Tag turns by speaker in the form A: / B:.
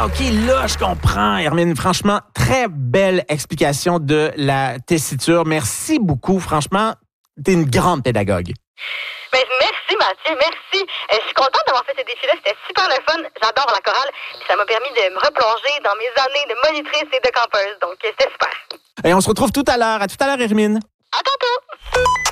A: OK, là, je comprends, Hermine. Franchement, très belle explication de la tessiture. Merci beaucoup. Franchement, t'es une grande pédagogue.
B: Ben, merci, Mathieu, merci. Je suis contente d'avoir fait ce défi-là. C'était super le fun. J'adore la chorale. Puis ça m'a permis de me replonger dans mes années de monitrice et de campeuse. Donc, c'était super.
A: Et on se retrouve tout à l'heure. À tout à l'heure, Hermine.
B: À tantôt!